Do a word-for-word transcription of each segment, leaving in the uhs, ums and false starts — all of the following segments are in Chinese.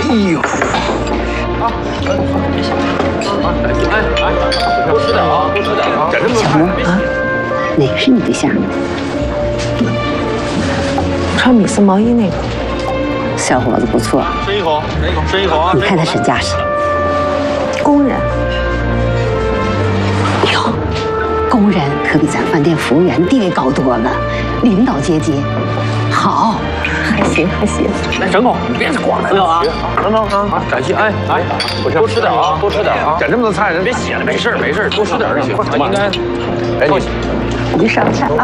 呦！啊，别想，啊，哎哎，多吃点啊，多吃点啊！点这么多菜，别想。 哪个是你对象？ 穿米色毛衣那个。 小伙子不错。 深一口，深一口，深一口啊！ 你看他身家世。 工人。 哟，工人可比咱饭店服务员地位高多了，领导阶级。好。 还行还行， 来整口，你别光来了啊！等等啊，感谢哎哎，多吃点啊，多吃点啊！点这么多菜，人别写了，没事没事，多吃点就行。应该，哎你，你上菜啊！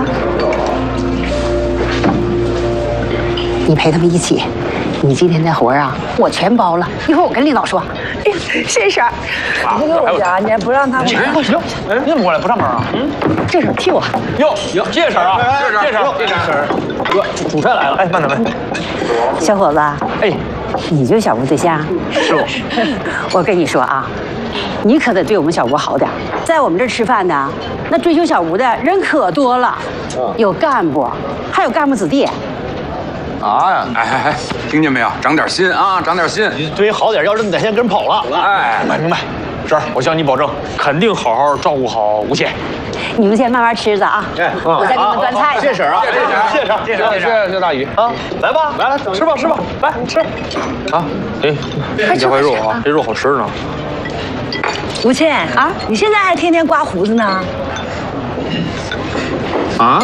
你陪他们一起，你今天的活啊，我全包了。一会儿我跟领导说。 哎呀，谢婶儿，你给我家，你还不让他们？ 行，哎，你怎么过来不上班啊？嗯， 这事替我。 哟哟，谢婶啊，谢婶，谢婶，谢婶。哥，主菜来了，哎，慢点来。 小伙子， 哎， 你就小吴对象？ 是我。 我跟你说啊，你可得对我们小吴好点，在我们这儿吃饭的，那追求小吴的人可多了，有干部，还有干部子弟。 啊呀，哎哎哎，听见没有？长点心啊，长点心。 你对你好点，要是你哪天跟人跑了，哎，明白明白。婶儿，我向你保证，肯定好好照顾好吴倩。 你们先慢慢吃着啊，我再给你们端菜。 谢婶儿啊，谢婶，谢婶，谢婶，谢谢谢大姨啊！来吧，来来，吃吧吃吧，来吃。啊，哎，这块肉啊，这肉好吃呢。 吴倩啊，你现在还天天刮胡子呢？ 啊？